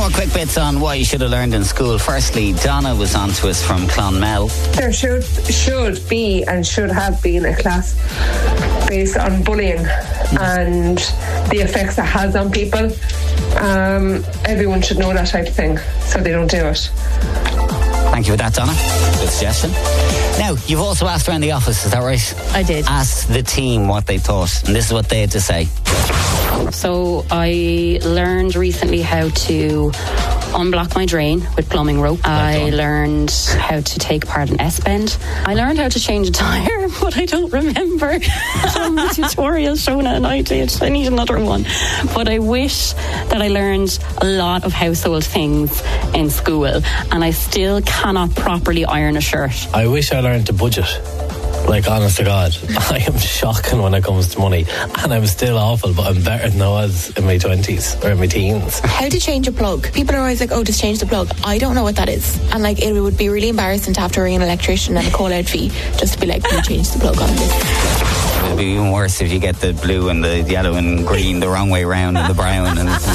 more quick bits on what you should have learned in school. Firstly, Donna was on to us from Clonmel. There should be and should have been a class based on bullying and the effects it has on people. Everyone should know that type of thing so they don't do it. Thank you for that, Donna. Good suggestion. Now, you've also asked around the office, is that right? I did. Asked the team what they thought, and this is what they had to say. So I learned recently how to unblock my drain with plumbing rope. I learned how to take apart an S-bend. I learned how to change a tyre, but I don't remember from the tutorial shown at night. I need another one. But I wish that I learned a lot of household things in school, and I still cannot properly iron a shirt. I wish I learned to budget. Like, honest to God, I am shocking when it comes to money, and I'm still awful, but I'm better than I was in my 20s or in my teens. How to change a plug. People are always like, oh, just change the plug. I don't know what that is. And like, it would be really embarrassing to have to ring an electrician and a call-out fee just to be like, can you change the plug on this? It'd be even worse if you get the blue and the yellow and green the wrong way round and the brown and